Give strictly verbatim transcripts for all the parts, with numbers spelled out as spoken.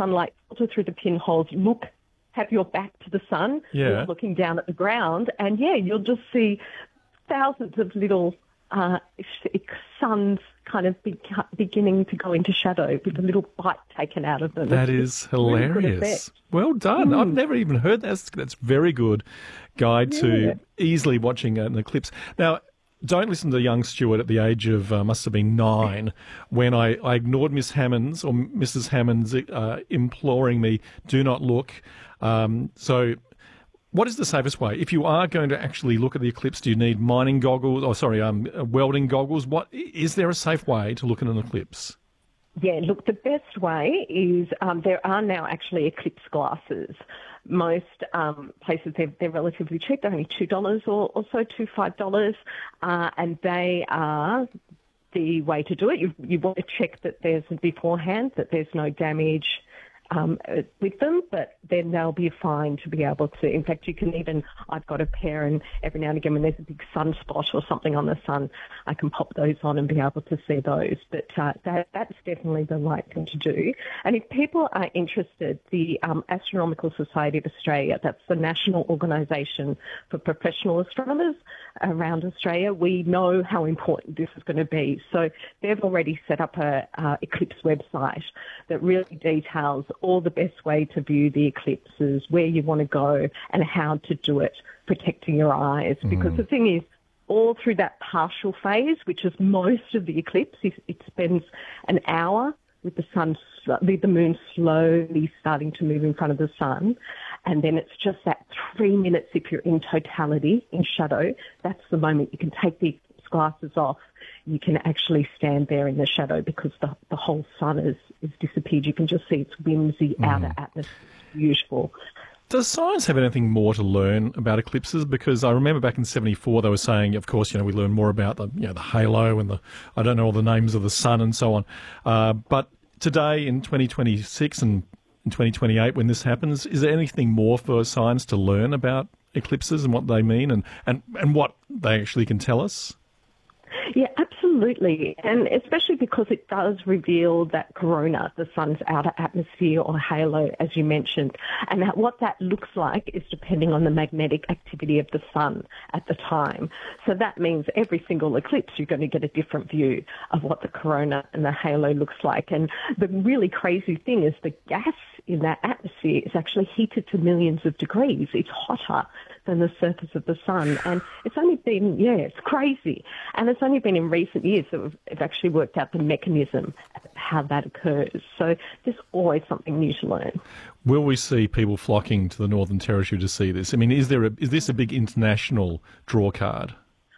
sunlight filter through the pinholes, look, have your back to the sun, Yeah. looking down at the ground, and yeah, you'll just see thousands of little uh, suns kind of be, beginning to go into shadow with a little bite taken out of them. That It's is really good hilarious. effect. Well done. Mm. I've never even heard that. That's, that's very good guide Yeah. to easily watching an eclipse. Now, don't listen to young Stuart at the age of, uh, must have been nine, when I, I ignored Miss Hammonds or Missus Hammonds uh, imploring me, do not look. Um, so what is the safest way? If you are going to actually look at the eclipse, do you need mining goggles, or sorry, um, welding goggles? What is there a safe way to look at an eclipse? Yeah, look, the best way is um, there are now actually eclipse glasses. Most um, places, they're, they're relatively cheap. They're only two dollars or, or so, two dollars, five dollars, uh, and they are the way to do it. You, you want to check that there's beforehand, that there's no damage Um, with them, but then they'll be fine to be able to. In fact, you can even, I've got a pair, and every now and again when there's a big sunspot or something on the sun, I can pop those on and be able to see those. But uh, that, that's definitely the right thing to do. And if people are interested, the um, Astronomical Society of Australia, that's the national organisation for professional astronomers around Australia, we know how important this is going to be. So they've already set up a uh, eclipse website that really details all the best way to view the eclipses, where you want to go and how to do it, protecting your eyes. Because Mm. the thing is, all through that partial phase, which is most of the eclipse, it, it spends an hour with the sun, with the moon slowly starting to move in front of the sun. And then it's just that three minutes if you're in totality, in shadow. That's the moment you can take the eclipse glasses off. You can actually stand there in the shadow because the, the whole sun is, is disappeared. You can just see its whimsy Mm. outer atmosphere. It's beautiful. Does science have anything more to learn about eclipses? Because I remember back in seventy-four they were saying, of course, you know, we learn more about the, you know, the halo and the, I don't know all the names of the sun and so on. Uh, but today in twenty twenty-six and in twenty twenty-eight, when this happens, is there anything more for science to learn about eclipses and what they mean and, and, and what they actually can tell us? Yeah, absolutely. And especially because it does reveal that corona, the sun's outer atmosphere or halo, as you mentioned. And that what that looks like is depending on the magnetic activity of the sun at the time. So that means every single eclipse, you're going to get a different view of what the corona and the halo looks like. And the really crazy thing is the gas in that atmosphere is actually heated to millions of degrees. It's hotter than the surface of the sun. And it's only been, yeah, it's crazy. And it's only been in recent years that we've, we've actually worked out the mechanism of how that occurs. So there's always something new to learn. Will we see people flocking to the Northern Territory to see this? I mean, is there a, is this a big international draw card?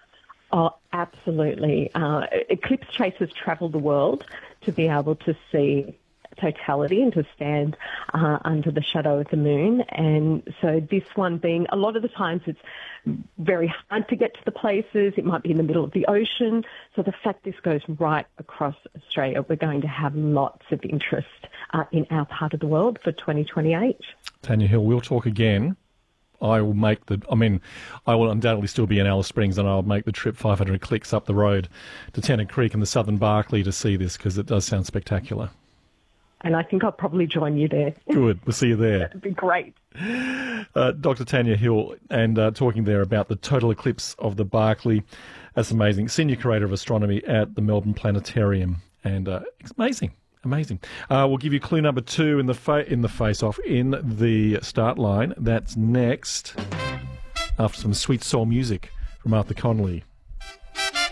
Oh, absolutely. Uh, eclipse chasers travel the world to be able to see totality and to stand uh, under the shadow of the moon. And so this one being, a lot of the times it's very hard to get to the places. It might be in the middle of the ocean. So the fact this goes right across Australia, we're going to have lots of interest uh, in our part of the world for twenty twenty-eight. Tanya Hill, we'll talk again. I will make the, I mean, I will undoubtedly still be in Alice Springs, and I'll make the trip five hundred clicks up the road to Tennant Creek and the Southern Barkly to see this, because it does sound spectacular. And I think I'll probably join you there. Good. We'll see you there. That'd be great. Uh, Doctor Tanya Hill, and uh, talking there about the total eclipse of the Barkly. That's amazing. Senior Curator of Astronomy at the Melbourne Planetarium. And uh, it's amazing. Amazing. Uh, we'll give you clue number two in the fa- in the face-off, in the start line. That's next, after some sweet soul music from Arthur Conley.